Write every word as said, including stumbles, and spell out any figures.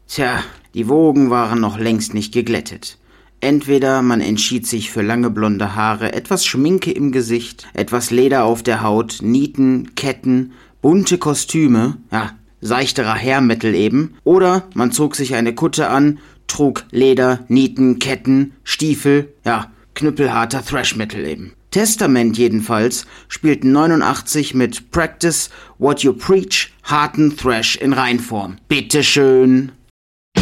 Tja, die Wogen waren noch längst nicht geglättet. Entweder man entschied sich für lange blonde Haare, etwas Schminke im Gesicht, etwas Leder auf der Haut, Nieten, Ketten, bunte Kostüme, ja, seichterer Hair Metal eben, oder man zog sich eine Kutte an, trug Leder, Nieten, Ketten, Stiefel, ja, knüppelharter Thrash Metal eben. Testament jedenfalls spielten neunundachtzig mit Practice What You Preach harten Thrash in Reinform. Bitteschön.